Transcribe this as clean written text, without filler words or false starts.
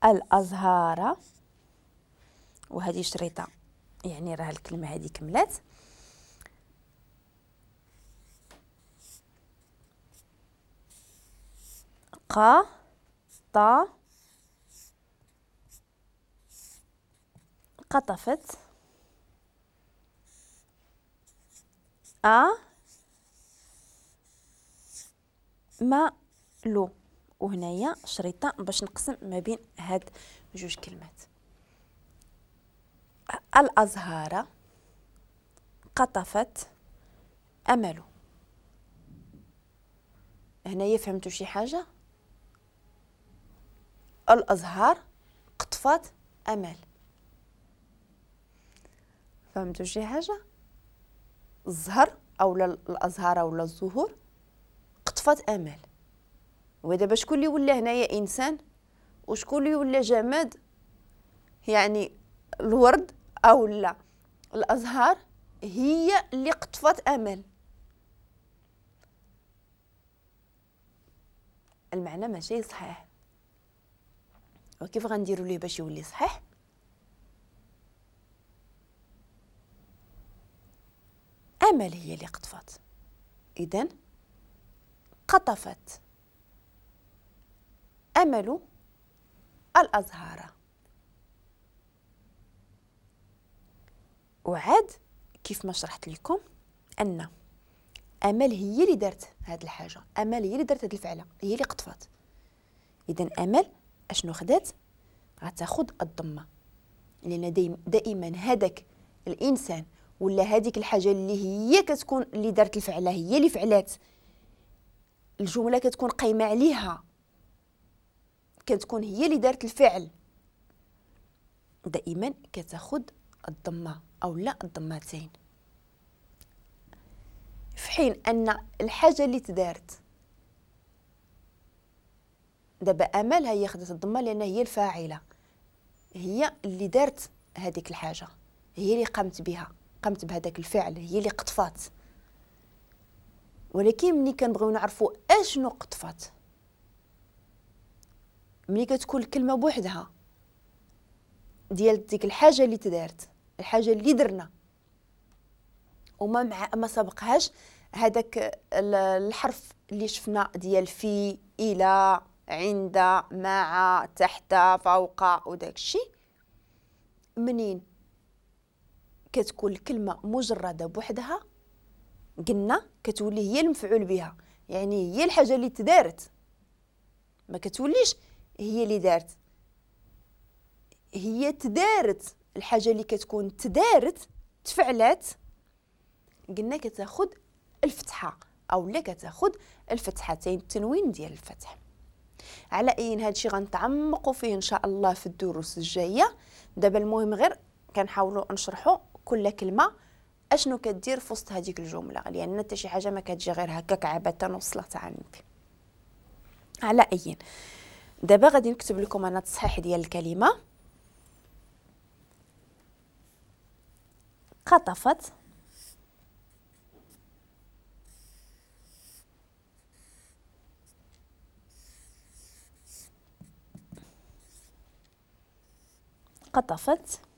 الأزهار. وهذه شريطة يعني راه الكلمة هذه كملات. ق ط قطفت أ ما لو. وهنايا شريطة باش نقسم ما بين هاد جوج كلمات. الأزهار قطفت أمل. هنايا فهمتوا شي حاجة؟ الأزهار قطفت أمل. فهمتوا شي حاجة؟ الزهر أو الأزهار أو الزهور قطفت أمل. ودابا شكون اللي ولا هنايا إنسان وشكون اللي ولا جماد؟ يعني الورد أو لا الأزهار هي اللي قطفت أمل. المعنى ماشي صحيح. وكيف غنديروا ليه باش يولي صحيح؟ أمل هي اللي قطفت. إذن قطفت أمل الأزهار. وعاد كيف ما شرحت لكم أن أمل هي اللي دارت هاد الحاجة، أمل هي اللي دارت هاد الفعلة، هي اللي قطفت. إذن أمل أشنو خدات؟ غتاخد الضمة، لأن دائما هذاك الإنسان ولا هذيك الحاجة اللي هي كتكون اللي دارت الفعلة هي اللي فعلات، الجملة كتكون قايمة عليها، كتكون هي اللي دارت الفعل، دائما كتاخد الضمة أو لا الضمتين. في حين أن الحاجة اللي تدارت دابا أمل هي خدت الضمة لأن هي الفاعلة، هي اللي دارت هذيك الحاجة، هي اللي قامت بها، قامت بهذاك الفعل، هي اللي قطفات. ولكن ملي كنبغيو نعرفوا اشنو قطفات، ملي كتكون الكلمة بوحدها ديال ديك الحاجة اللي تدارت، الحاجة اللي درنا وما ما سبقهاش هذاك الحرف اللي شفنا ديال في، الى، عند، مع، تحت، فوق وداك الشيء، منين كتكون الكلمة مجردة بوحدها قلنا كتولي هي المفعول بها، يعني هي الحاجة اللي تدارت، ما كتوليش هي اللي دارت، هي تدارت. الحاجة اللي كتكون تدارت تفعلات قلنا كتاخد الفتحة أو لا كتاخد الفتحتين، التنوين ديال الفتح. على أي هادشي غنتعمقوا فيه إن شاء الله في الدروس الجاية. دابا المهم غير كنحاولوا نشرحوا كل كلمة اشنو كدير في وسط هذيك الجملة، لأن حتى شي حاجة ما كتجي غير هكاك عبثا وصلت عنك. على أي دابا غادي نكتب لكم أنا التصحيح ديال الكلمة. قطفت قطفت